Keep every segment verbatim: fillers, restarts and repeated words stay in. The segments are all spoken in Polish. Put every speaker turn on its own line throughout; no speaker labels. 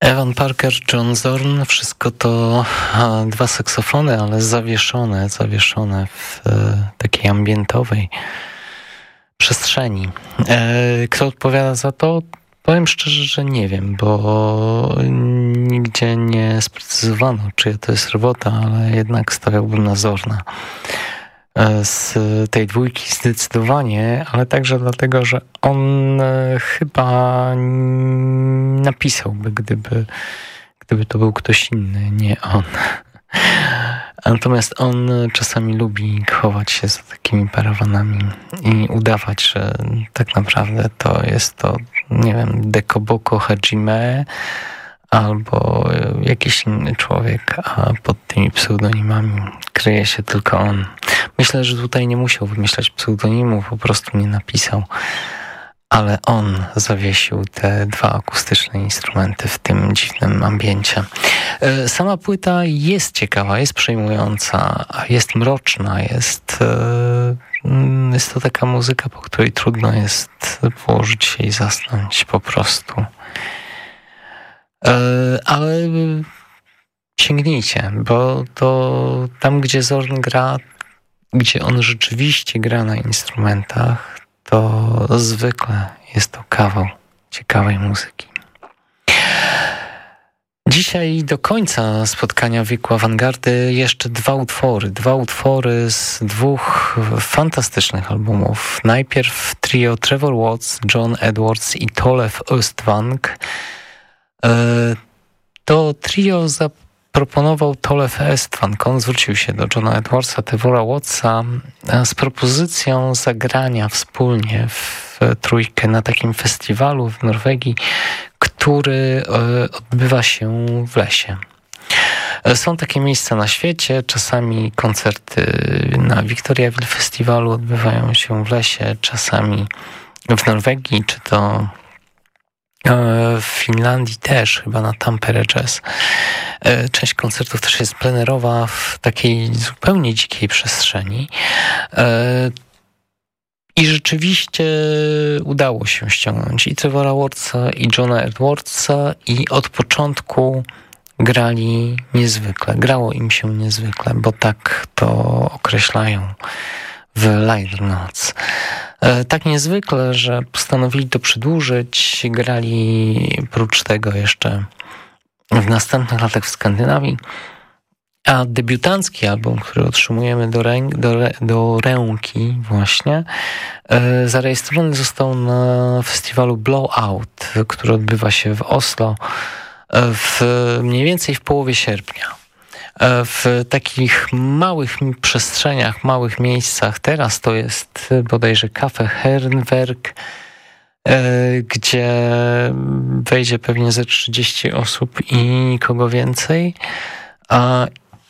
Evan Parker, John Zorn, wszystko to a, dwa saksofony, ale zawieszone, zawieszone w e, takiej ambientowej przestrzeni. E, kto odpowiada za to? Powiem szczerze, że nie wiem, bo nigdzie nie sprecyzowano, czyja to jest robota, ale jednak stawiałbym na Zorna. Z tej dwójki zdecydowanie, ale także dlatego, że on chyba napisałby, gdyby, gdyby to był ktoś inny, nie on. Natomiast on czasami lubi chować się za takimi parawanami i udawać, że tak naprawdę to jest to, nie wiem, Dekoboko Hajime albo jakiś inny człowiek, a pod tymi pseudonimami kryje się tylko on. Myślę, że tutaj nie musiał wymyślać pseudonimu, po prostu nie napisał, ale on zawiesił te dwa akustyczne instrumenty w tym dziwnym ambiencie. Sama płyta jest ciekawa, jest przejmująca, jest mroczna, jest, jest to taka muzyka, po której trudno jest położyć się i zasnąć po prostu. Ale sięgnijcie, bo to tam, gdzie Zorn gra, gdzie on rzeczywiście gra na instrumentach, to zwykle jest to kawał ciekawej muzyki. Dzisiaj do końca spotkania Wieku Awangardy jeszcze dwa utwory. Dwa utwory z dwóch fantastycznych albumów. Najpierw trio Trevor Watts, John Edwards i Tolev Östvang. To trio zaproponował Tolev Östvang. On zwrócił się do Johna Edwardsa, Trevora Wattsa z propozycją zagrania wspólnie w trójkę na takim festiwalu w Norwegii, który odbywa się w lesie. Są takie miejsca na świecie, czasami koncerty na Victoriaville Festiwalu odbywają się w lesie, czasami w Norwegii, czy to w Finlandii też, chyba na Tampere Jazz. Część koncertów też jest plenerowa w takiej zupełnie dzikiej przestrzeni. I rzeczywiście udało się ściągnąć i Trevora Wattsa, i Johna Edwardsa i od początku grali niezwykle. Grało im się niezwykle, bo tak to określają w Liner Notes. Tak niezwykle, że postanowili to przedłużyć. Grali prócz tego jeszcze w następnych latach w Skandynawii. A debiutancki album, który otrzymujemy do, ręk, do, do ręki właśnie, e, zarejestrowany został na festiwalu Blowout, który odbywa się w Oslo w, mniej więcej w połowie sierpnia. E, w takich małych przestrzeniach, małych miejscach. Teraz to jest bodajże Kafe Hernwerk, e, gdzie wejdzie pewnie ze trzydzieści osób i nikogo więcej. A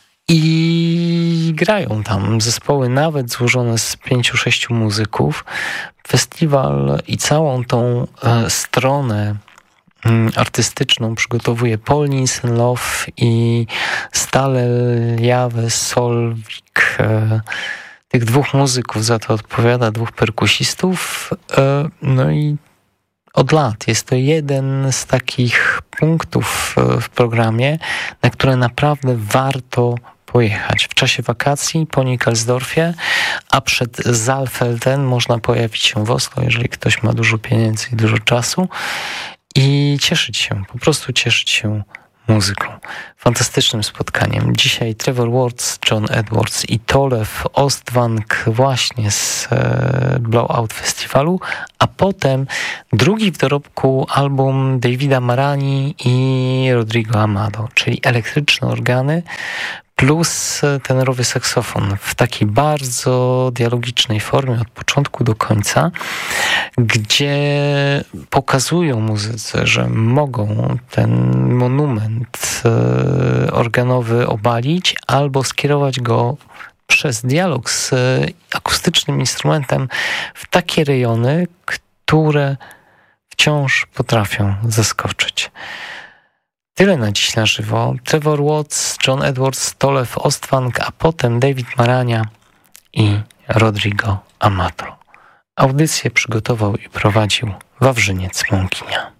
I grają tam zespoły nawet złożone z pięciu, sześciu muzyków. Festiwal i całą tą e, stronę m, artystyczną przygotowuje Paul Nielsen-Love i Stale Jave Solvik. E, tych dwóch muzyków za to odpowiada, dwóch perkusistów. E, no i od lat jest to jeden z takich punktów w programie, na które naprawdę warto pojechać. W czasie wakacji po Nikkelsdorfie, a przed Saalfelden można pojawić się w Oslo, jeżeli ktoś ma dużo pieniędzy i dużo czasu i cieszyć się, po prostu cieszyć się muzyką. Fantastycznym spotkaniem. Dzisiaj Trevor Watts, John Edwards i Tolev Östvang właśnie z e, Blowout Festiwalu, a potem drugi w dorobku album Davida Marani i Rodrigo Amado, czyli elektryczne organy plus tenorowy saksofon w takiej bardzo dialogicznej formie od początku do końca, gdzie pokazują muzyce, że mogą ten monument organowy obalić albo skierować go przez dialog z akustycznym instrumentem w takie rejony, które wciąż potrafią zaskoczyć. Tyle na dziś na żywo. Trevor Watts, John Edwards, Tolev Östvang, a potem David Marania i Rodrigo Amato. Audycję przygotował i prowadził Wawrzyniec Mąkinia.